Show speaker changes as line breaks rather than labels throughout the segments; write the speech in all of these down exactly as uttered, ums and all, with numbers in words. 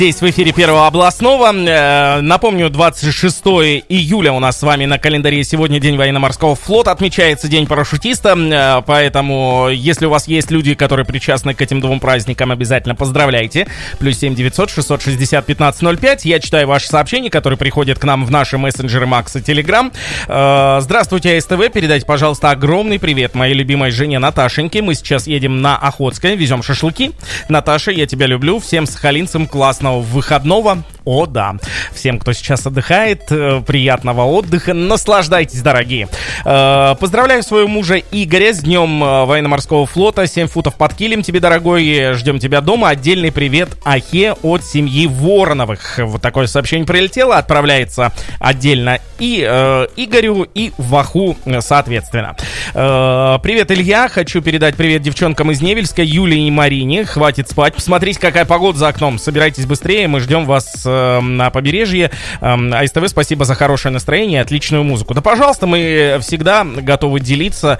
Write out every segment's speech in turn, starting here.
Здесь в эфире Первого областного. Напомню, двадцать шестого июля у нас с вами на календаре. Сегодня День военно-морского флота. Отмечается День парашютиста. Поэтому, если у вас есть люди, которые причастны к этим двум праздникам, обязательно поздравляйте. Плюс семь девятьсот шестьсот шестьдесят пятнадцать ноль пять. Я читаю ваши сообщения, которые приходят к нам в наши мессенджеры Макс и Телеграм. Здравствуйте, СТВ. Передайте, пожалуйста, огромный привет моей любимой жене Наташеньке. Мы сейчас едем на Охотское, везем шашлыки. Наташа, я тебя люблю. Всем сахалинцам классного выходного. О, да. Всем, кто сейчас отдыхает, приятного отдыха. Наслаждайтесь, дорогие. Поздравляю своего мужа Игоря с Днем военно-морского флота. семь футов под килем тебе, дорогой. Ждем тебя дома. Отдельный привет Ахе от семьи Вороновых. Вот такое сообщение прилетело. Отправляется отдельно и э, Игорю, и Ваху, соответственно. Э, привет, Илья. Хочу передать привет девчонкам из Невельска, Юлии и Марине. Хватит спать. Посмотрите, какая погода за окном. Собирайтесь быстрее. Мы ждем вас э, на побережье. Э, АСТВ, спасибо за хорошее настроение и отличную музыку. Да, пожалуйста, мы всегда готовы делиться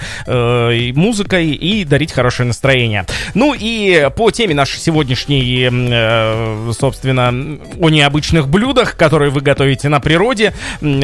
э, музыкой и дарить хорошее настроение. Ну и по теме нашей сегодняшней, э, собственно, о необычных блюдах, которые вы готовите на природе.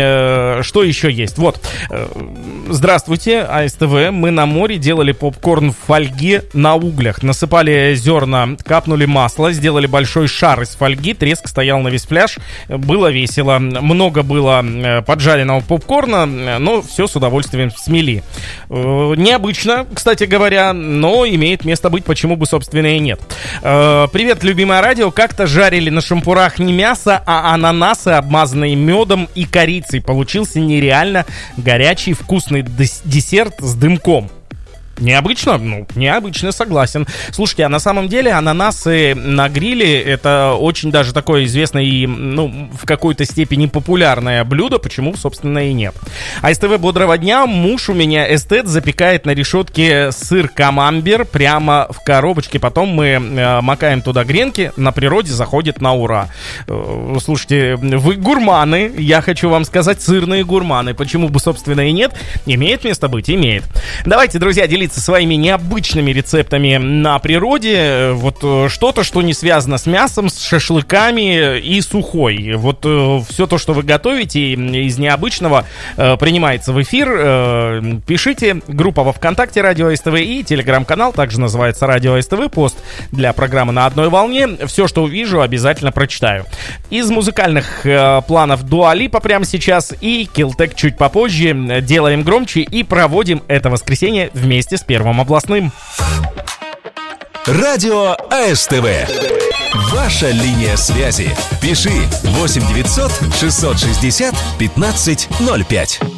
Э, что еще есть? Вот. Э, здравствуйте, АСТВ. Мы на море делали попкорн в фольге на углях. Насыпали зерна, капнули масло, сделали большой шар из фольги. Треск стоял на весь пляж. Было весело. Много было поджаренного попкорна, но все с удовольствием смели. Э, необычно, кстати говоря, но имеет место быть, почему бы, собственно, и нет. Э, привет, любимое радио. Как-то жарили на шампурах не мясо, а ананасы, обмазанные медом и корицей. Получился нереально горячий, вкусный десерт с дымком. Необычно? Ну, необычно, согласен. Слушайте, а на самом деле ананасы на гриле — это очень даже такое известное и, ну, в какой-то степени популярное блюдо, почему, собственно, и нет. АСТВ, бодрого дня. Муж у меня эстет, запекает на решетке сыр камамбер прямо в коробочке. Потом мы э, макаем туда гренки, на природе заходит на ура. Э, слушайте, вы гурманы, я хочу вам сказать, сырные гурманы. Почему бы, собственно, и нет? Имеет место быть? Имеет. Давайте, друзья, делитесь своими необычными рецептами на природе. Вот что-то, что не связано с мясом, с шашлыками и сухой. Вот все то, что вы готовите из необычного, принимается в эфир. Пишите. Группа во ВКонтакте Радио СТВ и телеграм-канал, также называется Радио СТВ. Пост для программы «На одной волне». Все, что увижу, обязательно прочитаю. Из музыкальных планов Дуа Липа прямо сейчас и Килтек чуть попозже. Делаем громче и проводим это воскресенье вместе с Первым областным.
Радио АСТВ. Ваша линия связи. Пиши восемь девятьсот шестьсот шестьдесят пятнадцать ноль пять.